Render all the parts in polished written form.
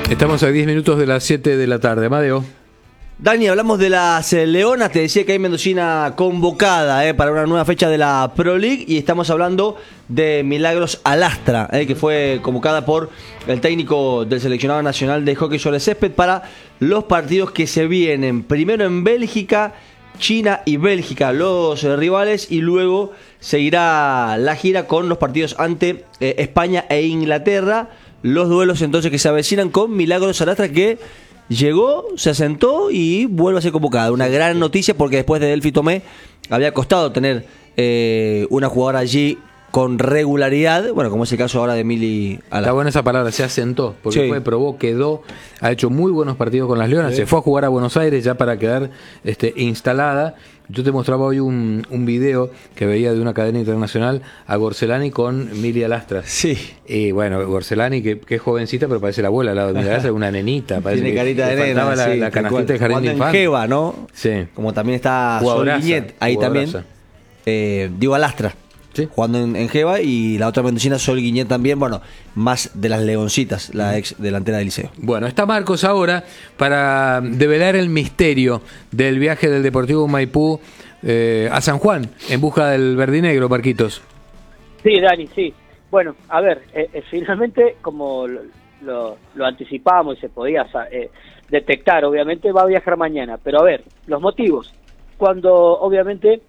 Estamos a 10 minutos de las 7 de la tarde. Amadeo. Dani, hablamos de las Leonas, te decía que hay mendocina convocada para una nueva fecha de la Pro League y estamos hablando de Milagros Alastra, que fue convocada por el técnico del seleccionado nacional de hockey sobre césped para los partidos que se vienen. Primero en Bélgica, China y Bélgica, los rivales, y luego seguirá la gira con los partidos ante España e Inglaterra. Los duelos entonces que se avecinan con Milagros Alastra, que llegó, se asentó y vuelve a ser convocada. Una gran noticia, porque después de Delphi Tomé había costado tener una jugadora allí con regularidad, bueno, como es el caso ahora de Mili Alastra. Está buena esa palabra, se asentó, porque sí. Fue, probó, quedó, ha hecho muy buenos partidos con las Leonas, sí. Se fue a jugar a Buenos Aires ya para quedar instalada. Yo te mostraba hoy un video que veía de una cadena internacional a Gorcelani con Mili Alastra. Sí. Y bueno, Gorcelani, que es jovencita, pero parece la abuela al lado de Mili Alastra, una nenita. Tiene carita de nena. La canastita del jardín de infantes. En Jeva, ¿no? Sí. Como también está Sol Guiñet, ahí también. Digo Alastra. ¿Sí? Jugando en Jeva, y la otra mendocina, Sol Guiñet, también, bueno, más de las Leoncitas, la ex delantera del Liceo. Bueno, está Marcos ahora para develar el misterio del viaje del Deportivo Maipú a San Juan en busca del verdinegro, Marquitos. Sí, Dani, sí. Bueno, a ver, finalmente, como lo anticipamos y se podía detectar, obviamente va a viajar mañana, pero a ver, los motivos. Cuando, obviamente,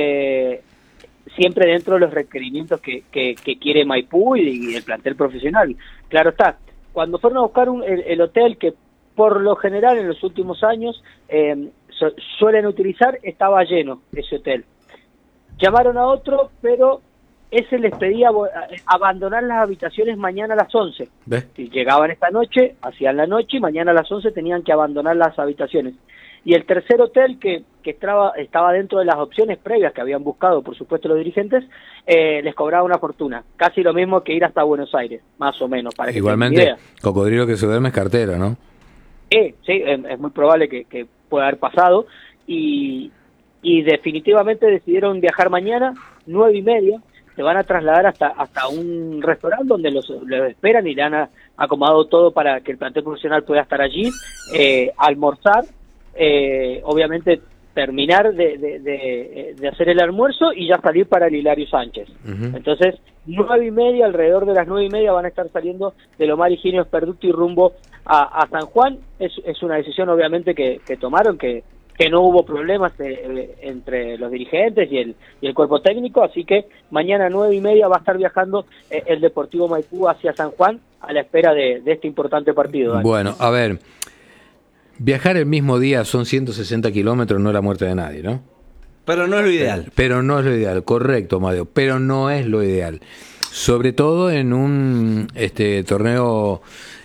siempre dentro de los requerimientos que quiere Maipú y el plantel profesional. Claro está, cuando fueron a buscar el hotel que por lo general en los últimos años suelen utilizar, estaba lleno ese hotel. Llamaron a otro, pero ese les pedía abandonar las habitaciones mañana a las 11. ¿Ves? Si llegaban esta noche, hacían la noche, y mañana a las 11 tenían que abandonar las habitaciones. Y el tercer hotel que estaba dentro de las opciones previas que habían buscado, por supuesto, los dirigentes, les cobraba una fortuna. Casi lo mismo que ir hasta Buenos Aires, más o menos. Para igualmente, cocodrilo que se duerme es cartera, ¿no? Sí, es muy probable que pueda haber pasado. Y definitivamente decidieron viajar mañana, 9:30. Se van a trasladar hasta un restaurante donde los esperan y le han acomodado todo para que el plantel profesional pueda estar allí, almorzar. Obviamente terminar de hacer el almuerzo y ya salir para el Hilario Sánchez. Entonces, 9:30, alrededor de las 9:30 van a estar saliendo del Omar Higinio Esperduti rumbo a San Juan. Es una decisión obviamente que tomaron, que no hubo problemas entre los dirigentes y el cuerpo técnico, así que mañana 9:30 va a estar viajando el Deportivo Maipú hacia San Juan a la espera de este importante partido, Dani. Bueno, a ver, viajar el mismo día son 160 kilómetros, no es la muerte de nadie, ¿no? Pero no es lo ideal. Pero no es lo ideal, correcto, Amadeo, pero no es lo ideal. Sobre todo en un torneo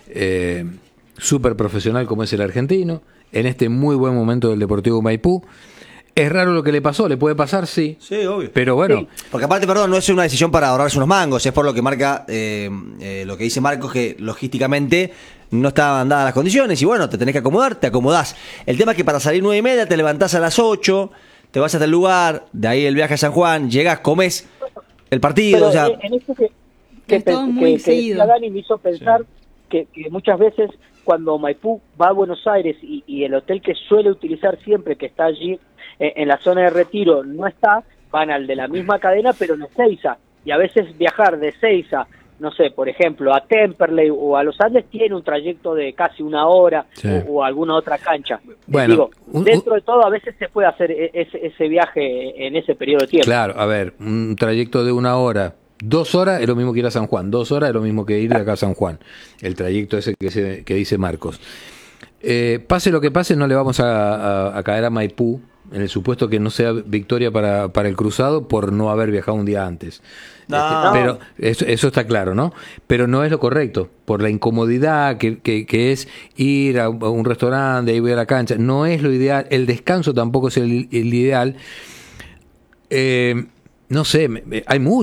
súper profesional como es el argentino, en este muy buen momento del Deportivo Maipú. Es raro lo que le pasó, le puede pasar, sí. Sí, obvio. Pero bueno. Sí. Porque aparte, perdón, no es una decisión para ahorrarse unos mangos, es por lo que marca, lo que dice Marcos, que logísticamente no estaban dadas las condiciones y bueno, te tenés que acomodar, te acomodás. El tema es que para salir 9:30 te levantás a las 8, te vas hasta el lugar, de ahí el viaje a San Juan, llegás, comés el partido. Pero o sea, en esto que Dani me hizo pensar, sí, que muchas veces cuando Maipú va a Buenos Aires y el hotel que suele utilizar siempre, que está allí en la zona de retiro, no está, van al de la misma cadena, pero en Ezeiza. Y a veces viajar de Ezeiza, no sé, por ejemplo, a Temperley o a Los Andes, tiene un trayecto de casi una hora, sí, o alguna otra cancha. Bueno, digo, dentro de todo, a veces se puede hacer ese viaje en ese periodo de tiempo. Claro, a ver, un trayecto de 1 hora. 2 horas es lo mismo que ir a San Juan, 2 horas es lo mismo que ir de acá a San Juan, el trayecto ese que dice Marcos. Pase lo que pase, no le vamos a caer a Maipú, en el supuesto que no sea victoria para el cruzado por no haber viajado un día antes. No. Pero eso está claro, ¿no? Pero no es lo correcto, por la incomodidad que es ir a un restaurante, ahí voy a la cancha, no es lo ideal, el descanso tampoco es el ideal. No sé, hay mucho.